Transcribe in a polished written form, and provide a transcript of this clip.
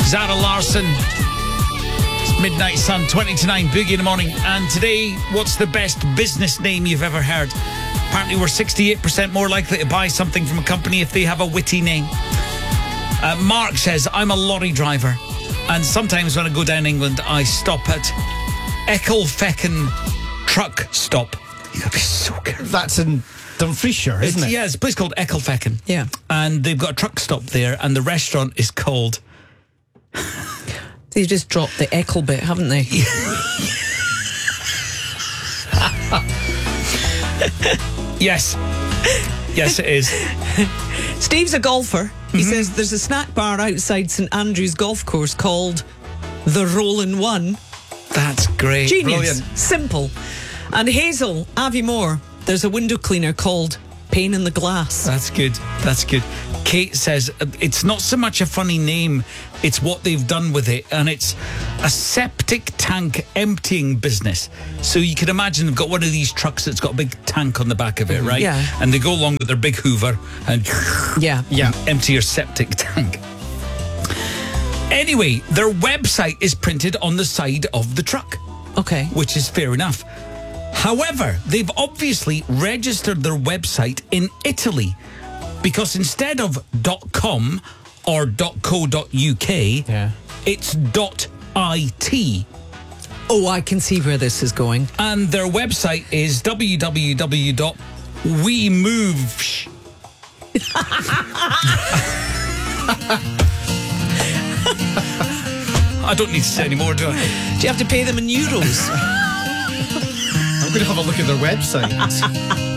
Zara Larsson. It's Midnight Sun, 20 to 9, Boogie in the morning. And today, what's the best business name you've ever heard? Apparently, we're 68% more likely to buy something from a company if they have a witty name. Mark says, I'm a lorry driver, and sometimes when I go down England, I stop at Ecclefechan truck stop. You gotta be so careful. That's in Dumfriesshire, isn't it? Yeah, it's a place called Ecclefechan. Yeah. And they've got a truck stop there, and the restaurant is called... They just dropped the Eccl bit, haven't they? Yes. Yes, it is. Steve's a golfer. He says there's a snack bar outside St Andrews Golf Course called the Rollin' One. That's great. Genius. Brilliant. Simple. And Hazel, Aviemore, there's a window cleaner called Pane in the Glass. That's good. That's good. Kate says it's not so much a funny name, it's what they've done with it, and it's a septic tank emptying business. So you can imagine they've got one of these trucks that's got a big tank on the back of it, right? Yeah. And they go along with their big Hoover and Yeah. empty your septic tank. Anyway, their website is printed on the side of the truck, Okay. which is fair enough. However, they've obviously registered their website in Italy because instead of .com or .co.uk, it's .it. Oh, I can see where this is going. And their website is www.wemove. I don't need to say any more, do I? Do you have to pay them in euros? I'm going to have a look at their website.